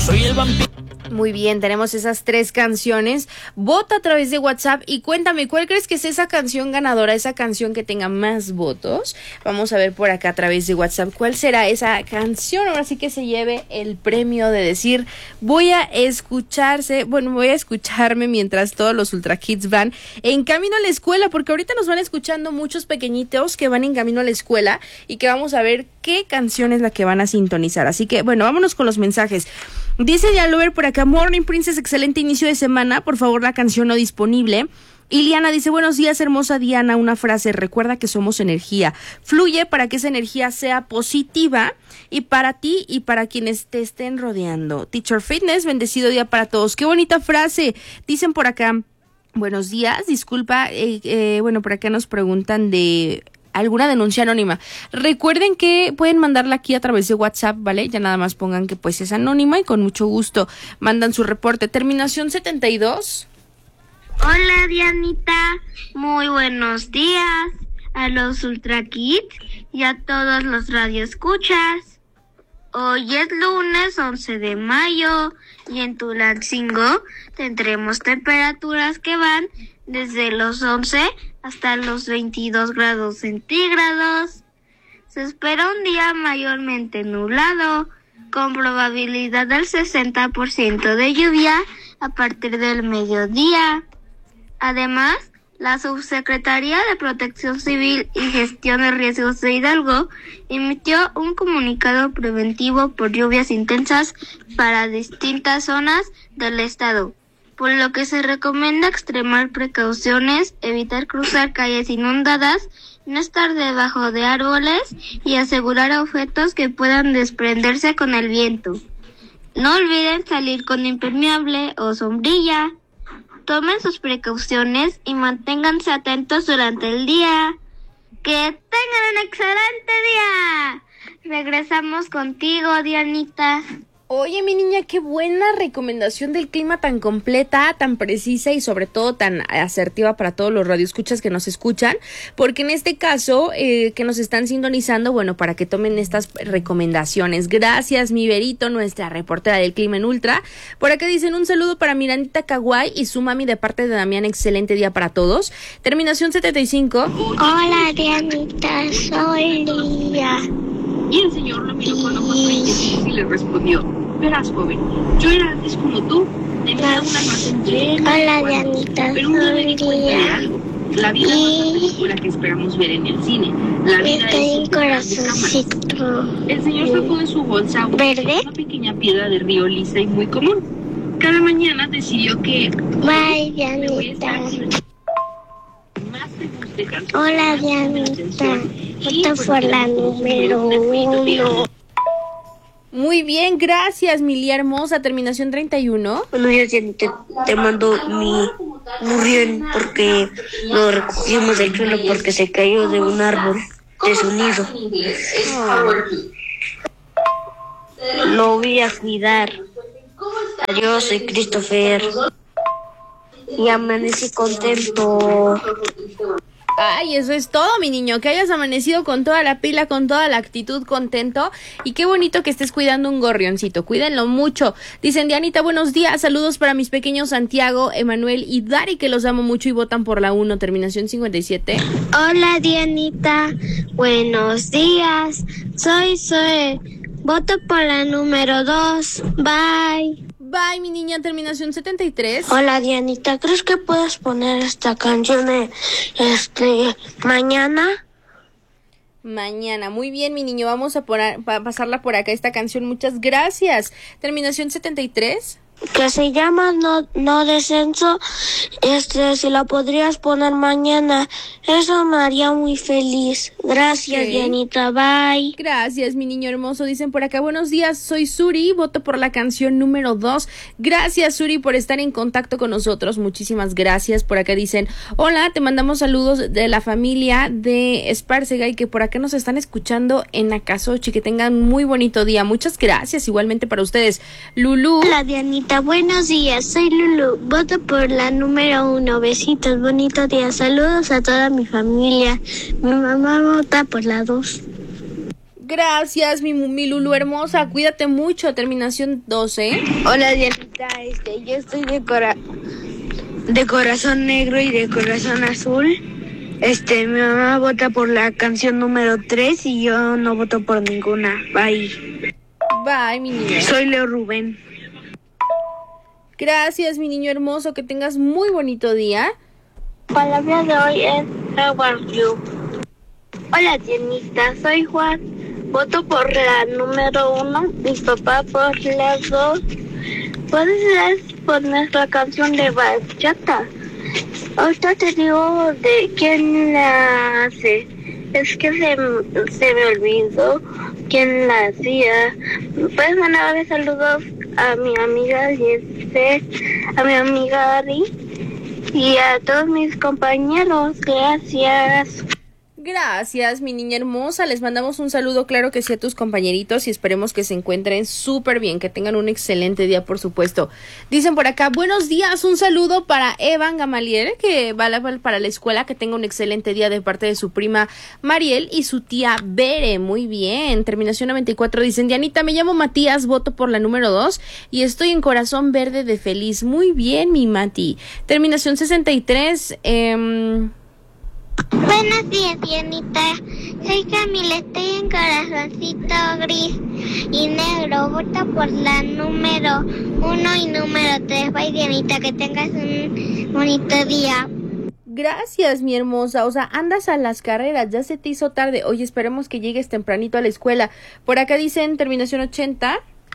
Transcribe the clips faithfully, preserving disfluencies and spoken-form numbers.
soy el vampiro. Muy bien, tenemos esas tres canciones. Vota a través de WhatsApp y cuéntame, ¿cuál crees que es esa canción ganadora, esa canción que tenga más votos? Vamos a ver por acá a través de WhatsApp cuál será esa canción. Ahora sí que se lleve el premio de decir, voy a escucharse, bueno, voy a escucharme mientras todos los Ultra Kids van en camino a la escuela, porque ahorita nos van escuchando muchos pequeñitos que van en camino a la escuela y que vamos a ver qué canción es la que van a sintonizar. Así que, bueno, vámonos con los mensajes. Dice Yalover por acá, Morning Princess, excelente inicio de semana, por favor la canción no disponible. Iliana dice, buenos días hermosa Diana, una frase, recuerda que somos energía, fluye para que esa energía sea positiva y para ti y para quienes te estén rodeando. Teacher Fitness, bendecido día para todos, qué bonita frase. Dicen por acá, buenos días, disculpa, eh, eh, bueno, por acá nos preguntan de alguna denuncia anónima. Recuerden que pueden mandarla aquí a través de WhatsApp, ¿vale? Ya nada más pongan que pues es anónima y con mucho gusto mandan su reporte. Terminación setenta y dos. Hola Dianita, muy buenos días a los Ultra Kids y a todos los radioescuchas. Hoy es lunes once de mayo y en Tulancingo tendremos temperaturas que van desde los once hasta los veintidós grados centígrados. Se espera un día mayormente nublado, con probabilidad del sesenta por ciento de lluvia a partir del mediodía. Además, la Subsecretaría de Protección Civil y Gestión de Riesgos de Hidalgo emitió un comunicado preventivo por lluvias intensas para distintas zonas del estado, por lo que se recomienda extremar precauciones, evitar cruzar calles inundadas, no estar debajo de árboles y asegurar objetos que puedan desprenderse con el viento. No olviden salir con impermeable o sombrilla. Tomen sus precauciones y manténganse atentos durante el día. ¡Que tengan un excelente día! Regresamos contigo, Dianita. Oye, mi niña, qué buena recomendación del clima tan completa, tan precisa y sobre todo tan asertiva para todos los radioescuchas que nos escuchan, porque en este caso eh, que nos están sintonizando, bueno, para que tomen estas recomendaciones. Gracias, mi Berito, nuestra reportera del clima en Ultra. Por acá dicen un saludo para Mirandita Kawaii y su mami de parte de Damián, excelente día para todos. Terminación setenta y cinco. Hola, Dianita, soy Lía. Y el señor lo miró con ojos brillantes y le respondió, verás, joven, yo era antes como tú, tenía una imagen llena de Hola, cuadros, Dianita, pero uno me di cuenta de Lía. algo. La vida no es la película que esperamos ver en el cine. La vida Estoy es en un programa de cámaras. corazoncito. El señor sacó de su bolsa una, ¿Verde? una pequeña piedra de río lisa y muy común. Cada mañana decidió que Bye, me voy a estar Dianita. más te guste canciones, Hola, más te llame la Dianita. atención. Y, Vota pues, por la un número espíritu fiel. uno. Muy bien, gracias, mi Lía hermosa. Terminación treinta y uno. Buenos días, Dianita. Te mando mi murrión porque lo recogimos del suelo porque se cayó de un árbol de su nido. Lo voy a cuidar. Adiós, soy Christopher. Y amanecí contento. Ay, eso es todo, mi niño, que hayas amanecido con toda la pila, con toda la actitud, contento, y qué bonito que estés cuidando un gorrioncito, cuídenlo mucho. Dicen, Dianita, buenos días, saludos para mis pequeños Santiago, Emanuel y Dari, que los amo mucho y votan por la uno, terminación cincuenta y siete. Hola, Dianita. Buenos días. Soy Zoe. Voto por la número dos. Bye. Bye, mi niña, terminación setenta y tres. Hola, Dianita. ¿Crees que puedas poner esta canción eh, este mañana? Mañana, muy bien, mi niño, vamos a poner, pa- pasarla por acá esta canción, muchas gracias. Terminación setenta y tres. Que se llama No, no Descenso. Este, si la podrías poner mañana, eso me haría muy feliz. Gracias, Ok. Dianita. Bye. Gracias, mi niño hermoso. Dicen por acá, buenos días, soy Suri, voto por la canción número dos. Gracias, Suri, por estar en contacto con nosotros. Muchísimas gracias. Por acá dicen, hola, te mandamos saludos de la familia de Esparcega y que por acá nos están escuchando en Acasochi. Que tengan muy bonito día. Muchas gracias, igualmente para ustedes. Lulú. Hola, Dianita. Buenos días. Soy Lulu. Voto por la número uno. Besitos. Bonito día. Saludos a toda mi familia. Mi mamá vota por la dos. Gracias, mi, mi Lulu hermosa. Cuídate mucho. Terminación doce. Hola, Dianita. Este, yo estoy de, cora- de corazón negro y de corazón azul. Este, mi mamá vota por la canción número tres y yo no voto por ninguna. Bye. Bye, mi niño. Soy Leo Rubén. Gracias, mi niño hermoso. Que tengas muy bonito día. Palabra de hoy es How are you? Hola, Dianita. Soy Juan. Voto por la número uno, mi papá por la dos. ¿Puedes poner la canción de bachata? Ahorita te digo de quién la hace. Es que se, se me olvidó quién la hacía. ¿Puedes mandarle saludos a mi amiga Jesse, a mi amiga Ari y a todos mis compañeros? Gracias. Gracias, mi niña hermosa. Les mandamos un saludo, claro que sí, a tus compañeritos y esperemos que se encuentren súper bien, que tengan un excelente día, por supuesto. Dicen por acá, buenos días, un saludo para Evan Gamaliel, que va para la escuela, que tenga un excelente día de parte de su prima Mariel y su tía Bere. Muy bien. Terminación noventa y cuatro, dicen, Dianita, me llamo Matías, voto por la número dos y estoy en corazón verde de feliz. Muy bien, mi Mati. Terminación sesenta y tres, eh... Buenos días, Dianita. Soy Camila, estoy en corazoncito gris y negro. Vota por la número uno y número tres. Bye, Dianita, que tengas un bonito día. Gracias, mi hermosa. O sea, andas a las carreras, ya se te hizo tarde. Oye, esperemos que llegues tempranito a la escuela. Por acá dicen terminación ochenta.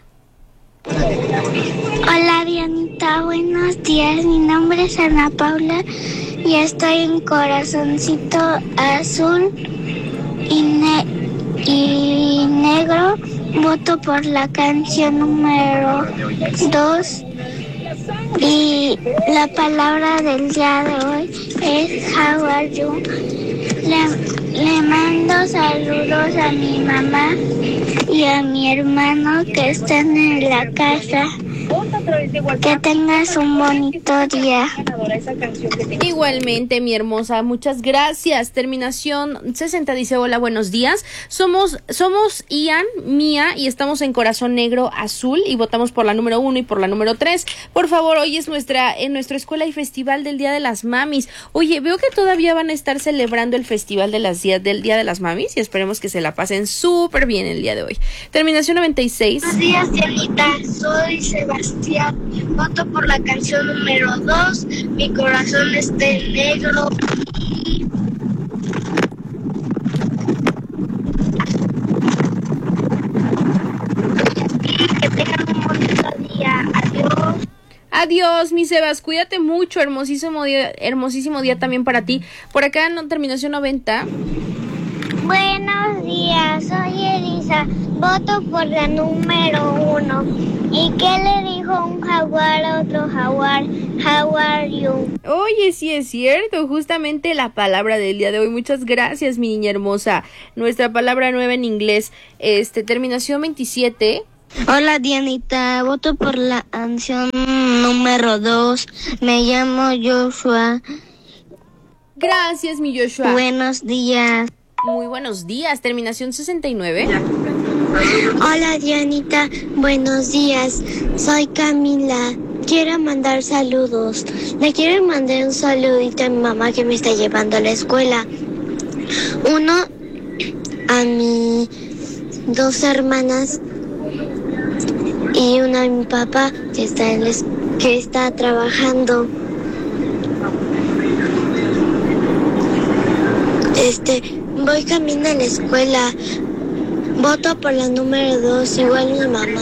Hola, Dianita, buenos días. Mi nombre es Ana Paula y estoy en corazoncito azul y, ne- y negro. Voto por la canción número dos y la palabra del día de hoy es How are you? Le, le mando saludos a mi mamá y a mi hermano que están en la casa. Que tengas un bonito día. Igualmente, mi hermosa, muchas gracias. Terminación sesenta dice, hola, buenos días. Somos, somos Ian, Mía y estamos en Corazón Negro Azul y votamos por la número uno y por la número tres. Por favor, hoy es nuestra, en nuestra escuela y festival del Día de las Mamis. Oye, veo que todavía van a estar celebrando el festival de las días, del Día de las Mamis y esperemos que se la pasen súper bien el día de hoy. Terminación noventa y seis. Buenos días, Dianita. Soy Sebastián. Voto por la canción número dos. Mi corazón está en negro. Y que tengan un bonito día. Adiós. Adiós, mi Sebas, cuídate mucho, hermosísimo día, hermosísimo día también para ti. Por acá en terminación noventa. Buenos días, soy Elisa. Voto por la número uno. ¿Y qué le dijo un jaguar a otro jaguar? How are you? Oye, sí es cierto, justamente la palabra del día de hoy. Muchas gracias, mi niña hermosa. Nuestra palabra nueva en inglés, este, terminación veintisiete. Hola, Dianita, voto por la canción número dos. Me llamo Joshua. Gracias, mi Joshua. Buenos días. Muy buenos días, terminación sesenta y nueve. Hola, Dianita, buenos días. Soy Camila. Quiero mandar saludos. Le quiero mandar un saludito a mi mamá que me está llevando a la escuela. Uno a mis dos hermanas y uno a mi papá que está en la es- que está trabajando. Este, voy camino a la escuela. Voto por la número dos, igual mi mamá.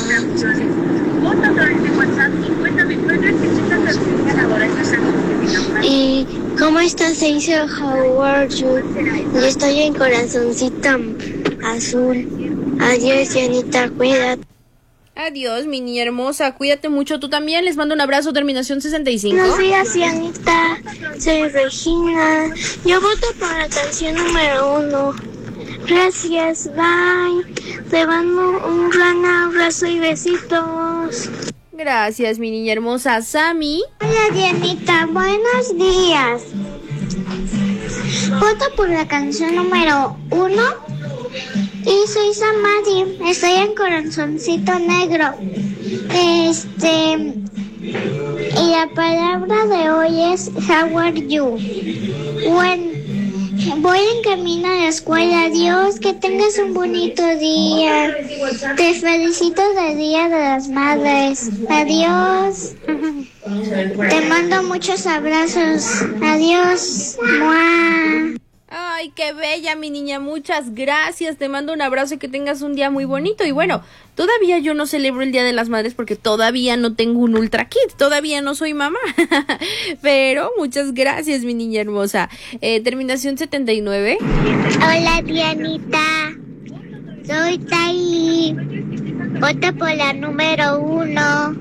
¿Y cómo estás? Se dice How are you? Yo estoy en corazoncito azul. Adiós, Dianita, cuídate. Adiós, mi niña hermosa, cuídate mucho. Tú también, les mando un abrazo, terminación sesenta y cinco. Buenos días, Dianita. Soy Regina. Yo voto por la canción número uno. Gracias, bye. Te mando un gran abrazo y besitos. Gracias, mi niña hermosa. Sammy. Hola, Dianita, buenos días. Voto por la canción número uno Y soy Samadi, estoy en Corazoncito Negro. Este, y la palabra de hoy es How are you? Bueno, voy en camino a la escuela. Adiós, que tengas un bonito día. Te felicito del Día de las Madres. Adiós. Te mando muchos abrazos. Adiós. ¡Mua! Ay, qué bella, mi niña, muchas gracias, te mando un abrazo y que tengas un día muy bonito. Y bueno, todavía yo no celebro el Día de las Madres porque todavía no tengo un Ultra Kid, todavía no soy mamá, pero muchas gracias, mi niña hermosa. Eh, terminación setenta y nueve. Hola, Dianita, soy Tai, vota por la número uno.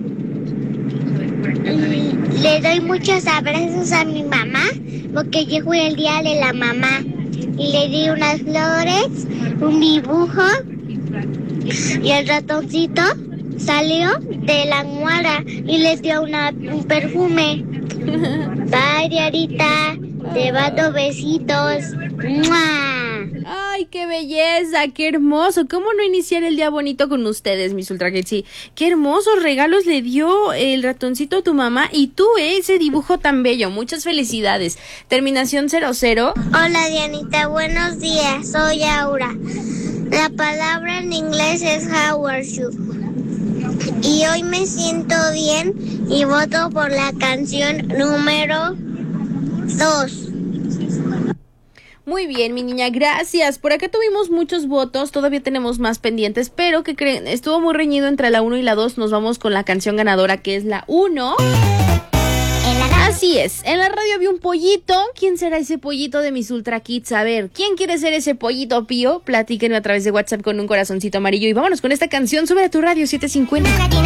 Y le doy muchos abrazos a mi mamá porque llegó el día de la mamá y le di unas flores, un dibujo y el ratoncito salió de la almohada y les dio una, un perfume. Bye, Diarita, te mando besitos. ¡Mua! Ay, qué belleza, qué hermoso. ¿Cómo no iniciar el día bonito con ustedes, mis Ultra Kids? Sí, qué hermosos regalos le dio el ratoncito a tu mamá y tú, ¿eh? Ese dibujo tan bello. Muchas felicidades. Terminación cero cero. Hola, Dianita, buenos días. Soy Aura. La palabra en inglés es how are you. Y hoy me siento bien y voto por la canción número dos. Muy bien, mi niña, gracias. Por acá tuvimos muchos votos, todavía tenemos más pendientes, pero ¿qué creen? Estuvo muy reñido entre la uno y la dos. Nos vamos con la canción ganadora, que es la uno. Así es, en la radio había un pollito. ¿Quién será ese pollito de mis Ultra Kids? A ver, ¿quién quiere ser ese pollito, Pío? Platíquenme a través de WhatsApp con un corazoncito amarillo y vámonos con esta canción. Sube a tu radio siete cincuenta.